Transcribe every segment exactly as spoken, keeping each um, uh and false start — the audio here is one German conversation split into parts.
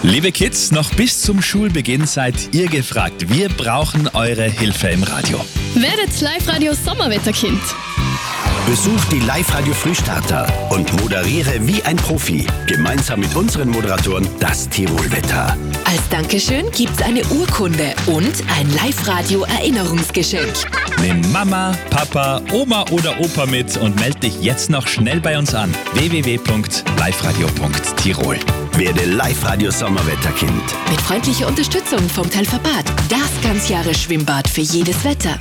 Liebe Kids, noch bis zum Schulbeginn seid ihr gefragt. Wir brauchen eure Hilfe im Radio. Werdet Live-Radio Sommerwetterkind. Besuch die Live-Radio Frühstarter und moderiere wie ein Profi. Gemeinsam mit unseren Moderatoren das Tirolwetter. Als Dankeschön gibt's eine Urkunde und ein Live-Radio-Erinnerungsgeschenk. Nimm Mama, Papa, Oma oder Opa mit und melde dich jetzt noch schnell bei uns an. w w w punkt live radio punkt tirol. Werde Live-Radio Sommerwetterkind. Mit freundlicher Unterstützung vom Teilverband. Das Ganzjahres-Schwimmbad für jedes Wetter.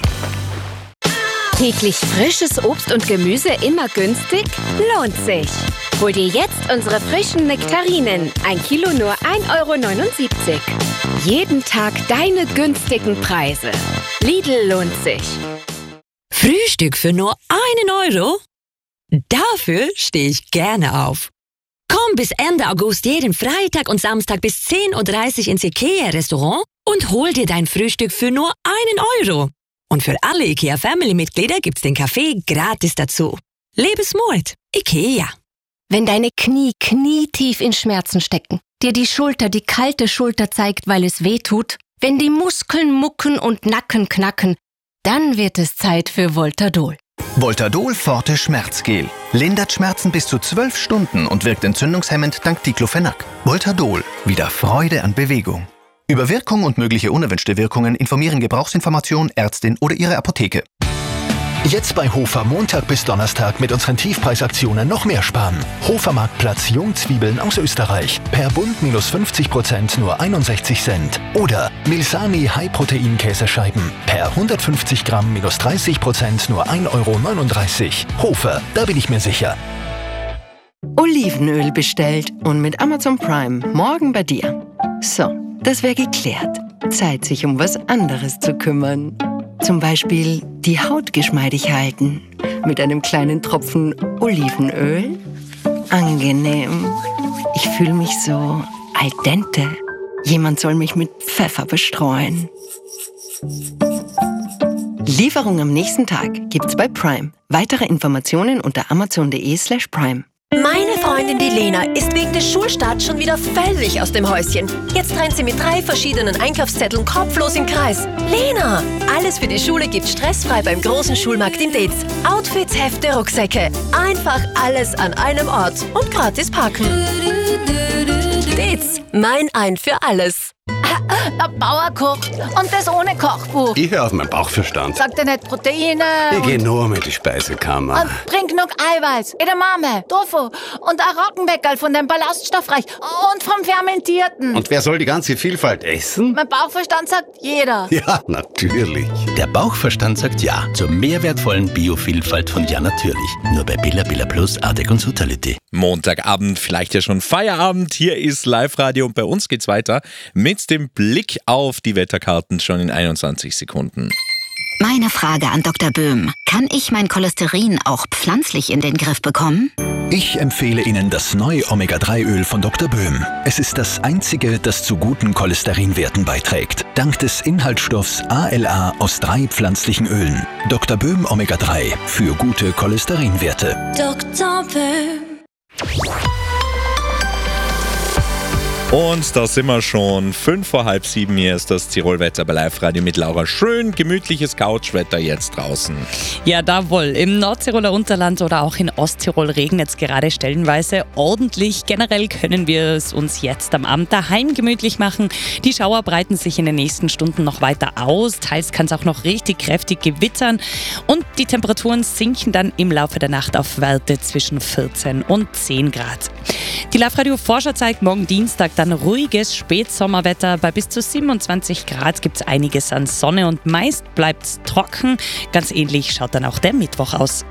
Täglich frisches Obst und Gemüse immer günstig? Lohnt sich. Hol dir jetzt unsere frischen Nektarinen. Ein Kilo nur ein Euro neunundsiebzig. Jeden Tag deine günstigen Preise. Lidl lohnt sich. Frühstück für nur einen Euro? Dafür stehe ich gerne auf. Komm bis Ende August jeden Freitag und Samstag bis zehn Uhr dreißig ins IKEA-Restaurant und hol dir dein Frühstück für nur einen Euro. Und für alle IKEA-Family-Mitglieder gibt's den Kaffee gratis dazu. Lebensmut. IKEA. Wenn deine Knie knietief in Schmerzen stecken, dir die Schulter die kalte Schulter zeigt, weil es weh tut, wenn die Muskeln mucken und Nacken knacken, dann wird es Zeit für Voltadol. Voltadol Forte Schmerzgel. Lindert Schmerzen bis zu zwölf Stunden und wirkt entzündungshemmend dank Diclofenac. Voltadol. Wieder Freude an Bewegung. Über Wirkung und mögliche unerwünschte Wirkungen informieren Gebrauchsinformation, Ärztin oder Ihre Apotheke. Jetzt bei Hofer Montag bis Donnerstag mit unseren Tiefpreisaktionen noch mehr sparen. Hofer Marktplatz Jungzwiebeln aus Österreich. Per Bund minus fünfzig Prozent nur einundsechzig Cent. Oder Milsami High-Protein-Käsescheiben. Per hundertfünfzig Gramm minus dreißig Prozent nur ein Euro neununddreißig. Hofer, da bin ich mir sicher. Olivenöl bestellt und mit Amazon Prime morgen bei dir. So, das wäre geklärt. Zeit, sich um was anderes zu kümmern. Zum Beispiel die Haut geschmeidig halten. Mit einem kleinen Tropfen Olivenöl. Angenehm. Ich fühle mich so al dente. Jemand soll mich mit Pfeffer bestreuen. Lieferung am nächsten Tag gibt's bei Prime. Weitere Informationen unter amazon.de slash prime. Meine Freundin die Lena ist wegen des Schulstarts schon wieder völlig aus dem Häuschen. Jetzt rennt sie mit drei verschiedenen Einkaufszetteln kopflos im Kreis. Lena, alles für die Schule gibt's stressfrei beim großen Schulmarkt in Deetz. Outfits, Hefte, Rucksäcke. Einfach alles an einem Ort und gratis parken. Deetz, mein Ein für alles. Der Bauer kocht und das ohne Kochbuch. Ich höre auf meinen Bauchverstand. Sagt er nicht Proteine? Ich gehe nur mit die Speisekammer. Und bring genug Eiweiß, Edamame, Tofu und ein Roggenbäckerl von dem Ballaststoffreich und vom Fermentierten. Und wer soll die ganze Vielfalt essen? Mein Bauchverstand sagt jeder. Ja, natürlich. Der Bauchverstand sagt ja zur mehrwertvollen Biovielfalt von Ja Natürlich. Nur bei Billa Billa Plus, Ardec und Totality. Montagabend, vielleicht ja schon Feierabend. Hier ist Live-Radio und bei uns geht's weiter mit dem Blick auf die Wetterkarten schon in einundzwanzig Sekunden. Meine Frage an Doktor Böhm. Kann ich mein Cholesterin auch pflanzlich in den Griff bekommen? Ich empfehle Ihnen das neue Omega drei Öl von Doktor Böhm. Es ist das einzige, das zu guten Cholesterinwerten beiträgt. Dank des Inhaltsstoffs A L A aus drei pflanzlichen Ölen. Doktor Böhm Omega drei für gute Cholesterinwerte. Doktor Böhm. Und da sind wir schon. Fünf vor halb sieben. Hier ist das Tirolwetter bei Live-Radio mit Laura. Schön gemütliches Couchwetter jetzt draußen. Ja, jawohl. Im Nordtiroler Unterland oder auch in Osttirol regnet es gerade stellenweise ordentlich. Generell können wir es uns jetzt am Abend daheim gemütlich machen. Die Schauer breiten sich in den nächsten Stunden noch weiter aus. Teils kann es auch noch richtig kräftig gewittern. Und die Temperaturen sinken dann im Laufe der Nacht auf Werte zwischen vierzehn und zehn Grad. Die Live-Radio-Forscher zeigt morgen Dienstag dann ruhiges Spätsommerwetter. Bei bis zu siebenundzwanzig Grad gibt es einiges an Sonne und meist bleibt es trocken. Ganz ähnlich schaut dann auch der Mittwoch aus.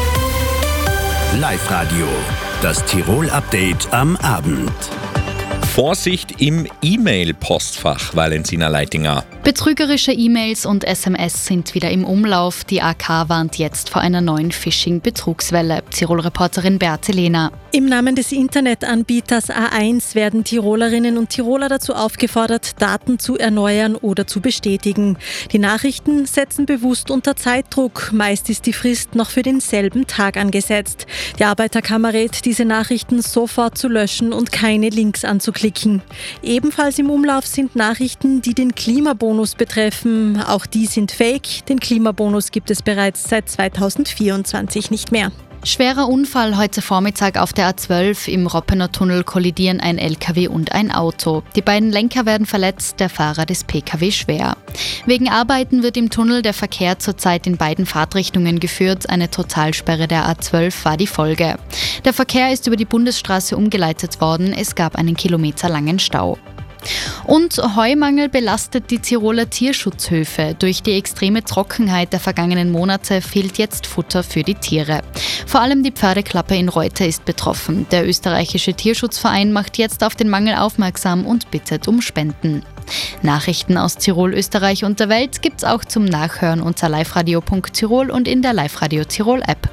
Live-Radio, das Tirol-Update am Abend. Vorsicht im E-Mail-Postfach, Valentina Leitinger. Betrügerische E-Mails und S M S sind wieder im Umlauf. Die A K warnt jetzt vor einer neuen Phishing-Betrugswelle. Tirol-Reporterin Beate Lehner. Im Namen des Internetanbieters A eins werden Tirolerinnen und Tiroler dazu aufgefordert, Daten zu erneuern oder zu bestätigen. Die Nachrichten setzen bewusst unter Zeitdruck. Meist ist die Frist noch für denselben Tag angesetzt. Die Arbeiterkammer rät, diese Nachrichten sofort zu löschen und keine Links anzuklicken. Ebenfalls im Umlauf sind Nachrichten, die den Klimabonus betreffen. Auch die sind fake. Den Klimabonus gibt es bereits seit zweitausendvierundzwanzig nicht mehr. Schwerer Unfall heute Vormittag auf der A zwölf. Im Roppener Tunnel kollidieren ein L K W und ein Auto. Die beiden Lenker werden verletzt, der Fahrer des P K W schwer. Wegen Arbeiten wird im Tunnel der Verkehr zurzeit in beiden Fahrtrichtungen geführt. Eine Totalsperre der A zwölf war die Folge. Der Verkehr ist über die Bundesstraße umgeleitet worden. Es gab einen kilometerlangen Stau. Und Heumangel belastet die Tiroler Tierschutzhöfe. Durch die extreme Trockenheit der vergangenen Monate fehlt jetzt Futter für die Tiere. Vor allem die Pferdeklappe in Reute ist betroffen. Der österreichische Tierschutzverein macht jetzt auf den Mangel aufmerksam und bittet um Spenden. Nachrichten aus Tirol, Österreich und der Welt gibt's auch zum Nachhören unter liveradio punkt tirol und in der Live-Radio Tirol App.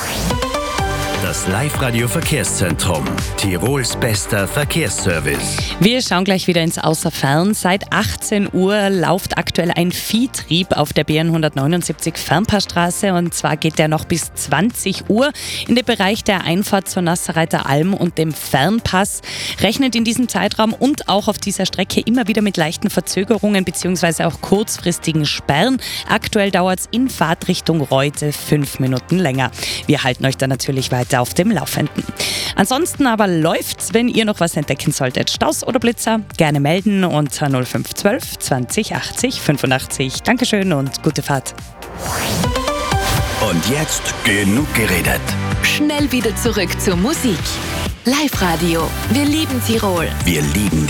Das Live-Radio Verkehrszentrum. Tirols bester Verkehrsservice. Wir schauen gleich wieder ins Außerfern. Seit achtzehn Uhr läuft aktuell ein Viehtrieb auf der B N hundertneunundsiebzig Fernpassstraße und zwar geht der noch bis zwanzig Uhr in den Bereich der Einfahrt zur Nassereiter Alm und dem Fernpass. Rechnet in diesem Zeitraum und auch auf dieser Strecke immer wieder mit leichten Verzögerungen bzw. auch kurzfristigen Sperren. Aktuell dauert es in Fahrtrichtung Reute fünf Minuten länger. Wir halten euch da natürlich weiter auf dem Laufenden. Ansonsten aber läuft's, wenn ihr noch was entdecken solltet. Staus oder Blitzer, gerne melden unter null fünf eins zwei zwanzig achtzig fünfundachtzig. Dankeschön und gute Fahrt. Und jetzt genug geredet. Schnell wieder zurück zur Musik. Live-Radio. Wir lieben Tirol. Wir lieben